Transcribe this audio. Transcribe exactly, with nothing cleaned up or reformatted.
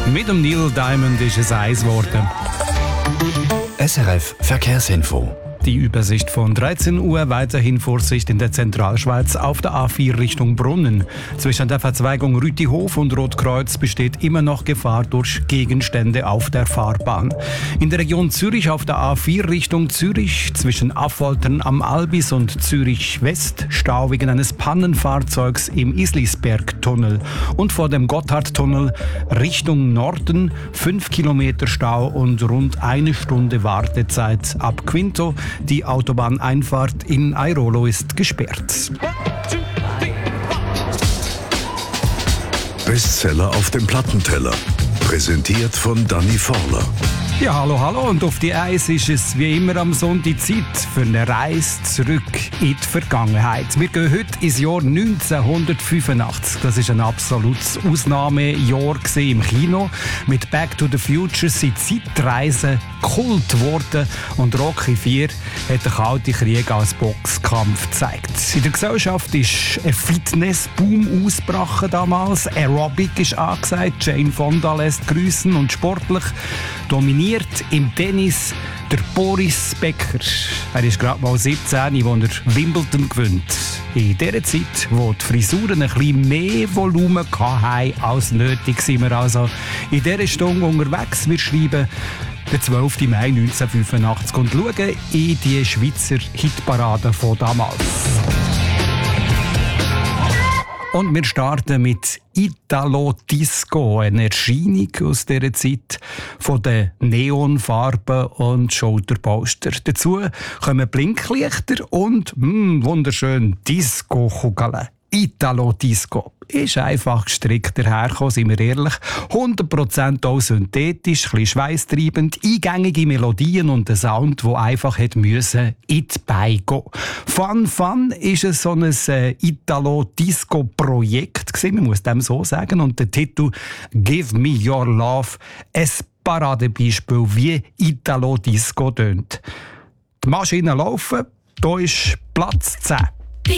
Mit dem Neil Diamond ist es eins geworden. S R F Verkehrsinfo. Die Übersicht von dreizehn Uhr, weiterhin Vorsicht in der Zentralschweiz auf der A vier Richtung Brunnen. Zwischen der Verzweigung Rütihof und Rotkreuz besteht immer noch Gefahr durch Gegenstände auf der Fahrbahn. In der Region Zürich auf der A vier Richtung Zürich zwischen Affoltern am Albis und Zürich West Stau wegen eines Pannenfahrzeugs im Islisbergtunnel. Und vor dem Gotthardtunnel Richtung Norden fünf Kilometer Stau und rund eine Stunde Wartezeit ab Quinto. Die Autobahneinfahrt in Airolo ist gesperrt. Bestseller auf dem Plattenteller. Präsentiert von Danny Forler. Ja, hallo, hallo. Und auf die Eis ist es wie immer am Sonntag Zeit für eine Reise zurück in die Vergangenheit. Wir gehen heute ins Jahr neunzehnhundertfünfundachtzig. Das ist ein absolutes Ausnahmejahr im Kino. Mit Back to the Future sind Zeitreisen Kult geworden und Rocky vier hat den Kalten Krieg als Boxkampf gezeigt. In der Gesellschaft ist ein Fitnessboom ausgebrochen damals. Aerobic ist angesagt. Jane Fonda lässt grüßen und sportlich dominiert im Tennis der Boris Becker. Er ist gerade mal siebzehn, als er Wimbledon gewinnt. In der Zeit, wo die Frisuren ein bisschen mehr Volumen hatten als nötig, sind wir also in dieser Stunde unterwegs. Wir schreiben den zwölften Mai neunzehnhundertfünfundachtzig und schauen in die Schweizer Hitparade von damals. Und wir starten mit Italo Disco, eine Erscheinung aus dieser Zeit von den Neonfarben und Schulterposter. Dazu kommen Blinklichter und mh, wunderschön Disco-Kugeln. Italo Disco ist einfach gestrickt dahergekommen, sind wir ehrlich. hundert Prozent auch synthetisch, ein bisschen schweisstreibend, eingängige Melodien und ein Sound, der einfach hätte müssen in die Beine gehen. Fun Fun ist es so ein äh, Italo-Disco-Projekt gewesen, man muss dem so sagen. Und der Titel «Give Me Your Love» ein Paradebeispiel, wie Italo-Disco tönt. Die Maschinen laufen, hier ist Platz zehn.